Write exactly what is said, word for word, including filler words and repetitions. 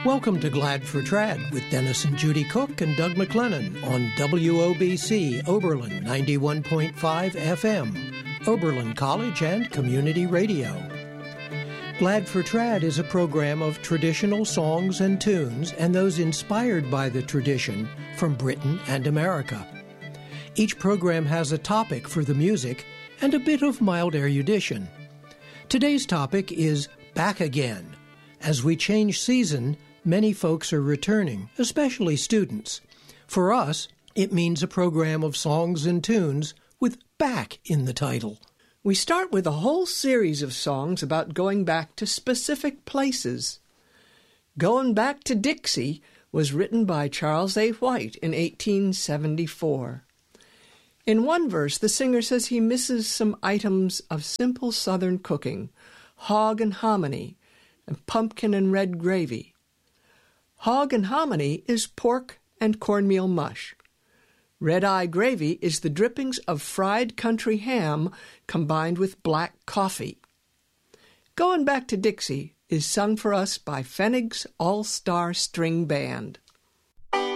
Welcome to Glad for Trad with Dennis and Judy Cook and Doug McLennan on W O B C Oberlin ninety-one point five F M, Oberlin College and Community Radio. Glad for Trad is a program of traditional songs and tunes and those inspired by the tradition from Britain and America. Each program has a topic for the music and a bit of mild erudition. Today's topic is Back Again. As we change season, many folks are returning, especially students. For us, it means a program of songs and tunes with back in the title. We start with a whole series of songs about going back to specific places. Going Back to Dixie was written by Charles A. White in eighteen seventy-four. In one verse, the singer says he misses some items of simple Southern cooking, hog and hominy, and pumpkin and red gravy. Hog and hominy is pork and cornmeal mush. Red-eye gravy is the drippings of fried country ham combined with black coffee. Going Back to Dixie is sung for us by Pfennig's All-Star String Band.